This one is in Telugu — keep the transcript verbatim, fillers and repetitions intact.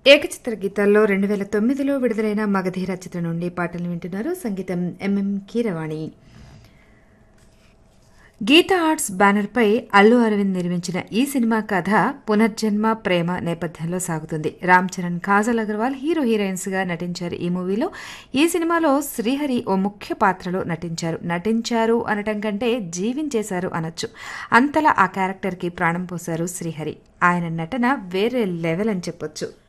ఏకచిత్ర గీతాల్లో రెండు వేల తొమ్మిదిలో విడుదలైన మగధీర చిత్రం నుండి పాటలు వింటున్నారు. సంగీతం ఎంఎం కీరవాణి. గీతా ఆర్ట్స్ బ్యానర్పై అల్లు అరవింద్ నిర్మించిన ఈ సినిమా కథ పునర్జన్మ ప్రేమ నేపథ్యంలో సాగుతుంది. రామ్ చరణ్, కాజల్ అగర్వాల్ హీరో హీరోయిన్స్ గా నటించారు. ఈ మూవీలో ఈ సినిమాలో శ్రీహరి ఓ ముఖ్య పాత్రలో నటించారు. నటించారు అనటం కంటే జీవించేశారు అనొచ్చు. అంతలా ఆ క్యారెక్టర్ కి ప్రాణం పోశారు శ్రీహరి. ఆయన నటన వేరే లెవెల్ అని చెప్పొచ్చు.